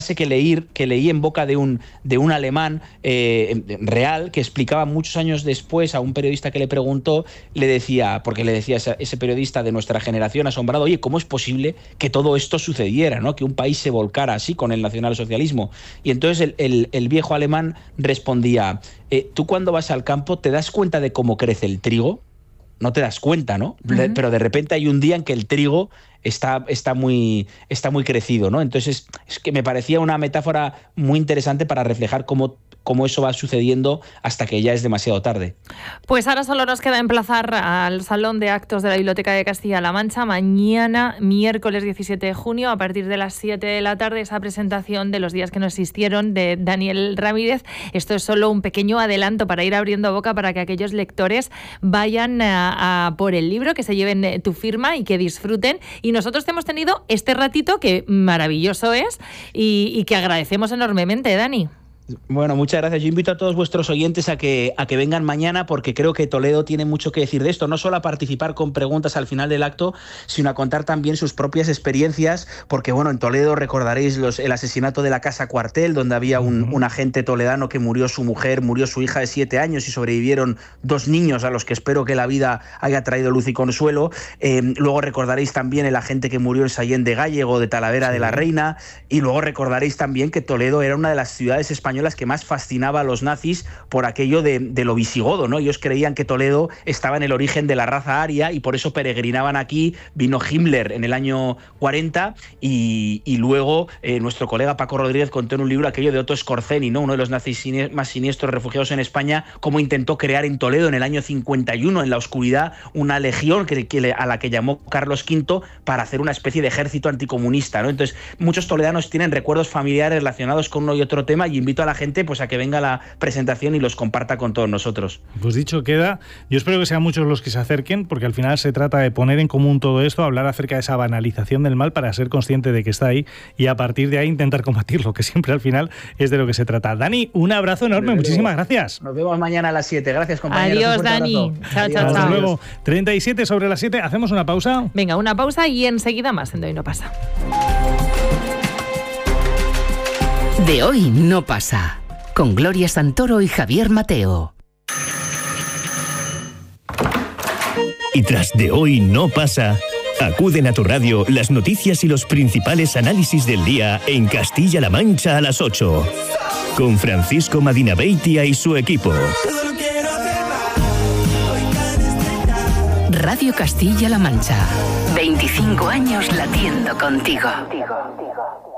que leí en boca de un alemán real, que explicaba muchos años después a un periodista que le preguntó, le decía ese periodista de nuestra generación asombrado, oye, ¿cómo es posible que todo esto sucediera, ¿no? Que un país se volcara así con el nacionalsocialismo? Y entonces el viejo alemán respondía, tú cuando vas al campo te das cuenta de cómo crece el trigo, no te das cuenta, ¿no? Uh-huh. Pero de repente hay un día en que el trigo está muy crecido, ¿no? Entonces es que me parecía una metáfora muy interesante para reflejar cómo eso va sucediendo hasta que ya es demasiado tarde. Pues ahora solo nos queda emplazar al Salón de Actos de la Biblioteca de Castilla-La Mancha mañana, miércoles 17 de junio, a partir de las 7 de la tarde, esa presentación de Los días que no existieron de Daniel Ramírez. Esto es solo un pequeño adelanto para ir abriendo boca para que aquellos lectores vayan a por el libro, que se lleven tu firma y que disfruten. Y nosotros te hemos tenido este ratito que maravilloso es y que agradecemos enormemente, Dani. Bueno, muchas gracias. Yo invito a todos vuestros oyentes a que vengan mañana, porque creo que Toledo tiene mucho que decir de esto, no solo a participar con preguntas al final del acto, sino a contar también sus propias experiencias, porque bueno, en Toledo recordaréis el asesinato de la Casa Cuartel, donde había un agente toledano que murió su mujer, murió su hija de 7 años y sobrevivieron 2 niños a los que espero que la vida haya traído luz y consuelo. Luego recordaréis también el agente que murió en Sallén de Gállego, de Talavera de la Reina, y luego recordaréis también que Toledo era una de las ciudades españolas que más fascinaba a los nazis por aquello de lo visigodo, ¿no? Ellos creían que Toledo estaba en el origen de la raza aria y por eso peregrinaban aquí. Vino Himmler en el año 40 y luego nuestro colega Paco Rodríguez contó en un libro aquello de Otto Skorzeny, ¿no? Uno de los nazis más siniestros refugiados en España, cómo intentó crear en Toledo en el año 51, en la oscuridad, una legión a la que llamó Carlos V para hacer una especie de ejército anticomunista, ¿no? Entonces, muchos toledanos tienen recuerdos familiares relacionados con uno y otro tema, y invito a la gente pues a que venga a la presentación y los comparta con todos nosotros. Pues dicho queda, yo espero que sean muchos los que se acerquen, porque al final se trata de poner en común todo esto, hablar acerca de esa banalización del mal para ser consciente de que está ahí y a partir de ahí intentar combatirlo, que siempre al final es de lo que se trata. Dani, un abrazo enorme, muchísimas gracias. Nos vemos mañana a las 7, gracias compañeros. Adiós, Dani. Chao, chao, Hasta luego. 37 sobre las 7, hacemos una pausa. Venga, una pausa y enseguida más en De Hoy No Pasa. De Hoy No Pasa, con Gloria Santoro y Javier Mateo. Y tras De Hoy No Pasa, acuden a tu radio las noticias y los principales análisis del día en Castilla-La Mancha a las 8, con Francisco Madinabeitia y su equipo. Radio Castilla-La Mancha, 25 años latiendo contigo.